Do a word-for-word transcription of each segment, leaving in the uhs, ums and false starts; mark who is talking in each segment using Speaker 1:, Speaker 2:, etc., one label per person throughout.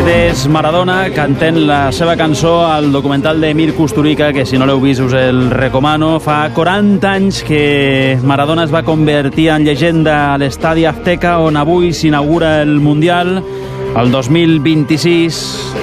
Speaker 1: Aquest és Maradona cantant la seva cançó al documental d'Emir Kusturica, que si no l'heu vist us el recomano. Fa quaranta anys que Maradona es va convertir en llegenda a l'Estadi Azteca, on avui s'inaugura el Mundial, el dos mil vint-i-sis.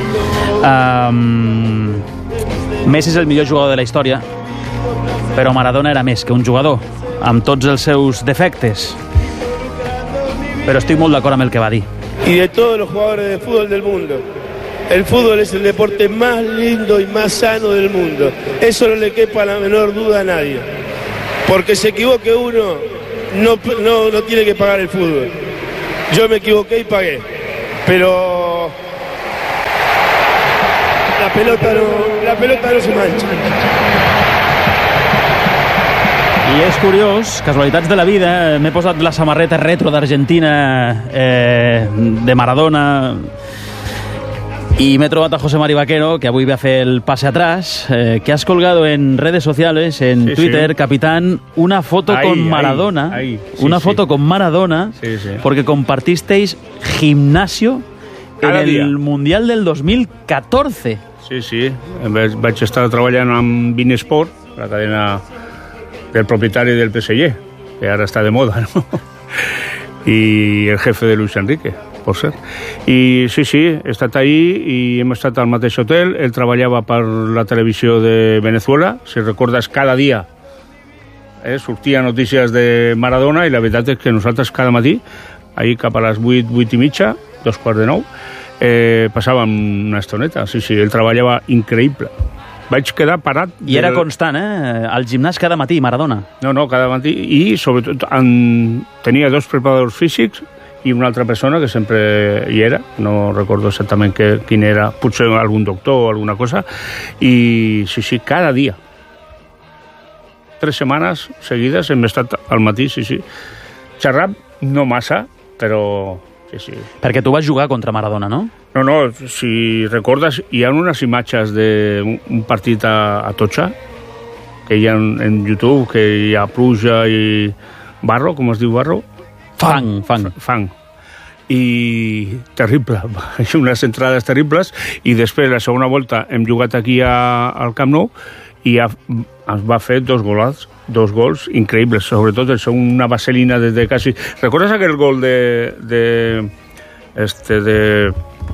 Speaker 1: Um, Messi és el millor jugador de la història, però Maradona era més que un jugador, amb tots els seus defectes. Pero estoy muy de acuerdo con el que va a decir.
Speaker 2: Y de todos los jugadores de fútbol del mundo. El fútbol es el deporte más lindo y más sano del mundo. Eso no le quepa la menor duda a nadie. Porque se equivoque uno, no, no, no tiene que pagar el fútbol. Yo me equivoqué y pagué. Pero la pelota no, la pelota no se mancha.
Speaker 1: I és curiós, casualitats de la vida, m'he posat la samarreta retro d'Argentina eh, de Maradona y me he trobat a José Mari Vaquero, que avui va a fer el pase atrás, eh, que has colgado en redes sociales, en sí, Twitter, sí. Capitán, una foto ahí, con Maradona, ahí, ahí. Sí, una sí. foto con Maradona, sí, sí. porque compartisteis gimnasio Cada en dia. el Mundial del dos mil catorze.
Speaker 3: Sí, sí, vaig estar treballant amb Binesport, la cadena del propietario del P S G, que ahora está de moda, ¿no? Y el jefe de Luis Enrique, por ser. I sí, sí, he estat ahí i hem estat al mateix hotel. Ell treballava per la televisió de Venezuela, si recordes, cada dia eh, sortia notícies de Maradona, i la veritat és que nosaltres cada matí, ahir cap a les vuit, vuit i mitja, dos quarts de nou, eh, passàvem una estoneta. Sí, sí, ell treballava increïble. Vaig quedar parat...
Speaker 1: I era del... constant, eh? Al gimnàs cada matí, Maradona.
Speaker 3: No, no, cada matí. I, sobretot, en... tenia dos preparadors físics i una altra persona que sempre hi era. No recordo exactament que, quin era. Potser algun doctor o alguna cosa. I, sí, sí, cada dia. Tres setmanes seguides hem estat al matí, sí, sí. Xerrat, no massa, però... Sí, sí.
Speaker 1: Perquè tu vas jugar contra Maradona, no?
Speaker 3: No, no, si recordes, hi ha unes imatges d'un partit a, a Tocha, que hi ha en, en YouTube, que hi ha pluja i barro, com es diu barro?
Speaker 1: Fang, fang.
Speaker 3: Fang. I terrible, unes entrades terribles, i després, la segona volta, hem jugat aquí a, al Camp Nou, i ha, ens va fer dos golats, dos gols increïbles, sobretot el segon, una vaselina des de quasi... Recordes aquell gol de... de este, de...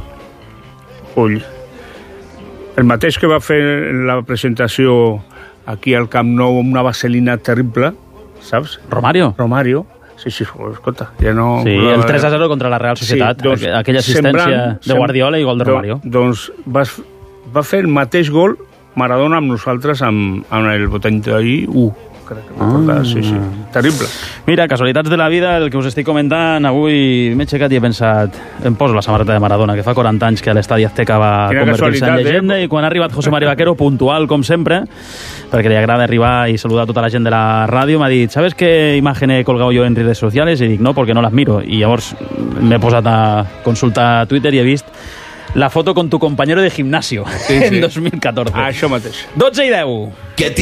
Speaker 3: Ull. El mateix que va fer en la presentació aquí al Camp Nou, una vaselina terrible, saps?
Speaker 1: Romario.
Speaker 3: Romario. Sí, sí, escolta, ja no...
Speaker 1: Sí, el tres a zero contra la Real Societat, sí, doncs, aquella assistència sembrant, de Guardiola i gol de Romario.
Speaker 3: Doncs va, va fer el mateix gol Maradona amb nosaltres amb, amb el botany d'ahir, uh, crec que ah. sí, sí, terrible.
Speaker 1: Mira, casualitats de la vida, el que us estic comentant, avui m'he aixecat i he pensat, em poso la samarreta de Maradona, que fa quaranta anys que l'Estadi Azteca va convertir-se en llegenda, eh? I quan ha arribat José Mari Vaquero, puntual com sempre, perquè li agrada arribar i saludar tota la gent de la ràdio, m'ha dit, ¿sabes qué imagen he colgado yo en redes sociales? I dic, no, porque no las miro. I llavors m'he posat a consultar Twitter i he vist la foto con tu compañero de gimnasio sí, en sí. dos mil catorze.
Speaker 3: Això mateix.
Speaker 1: dotze i deu.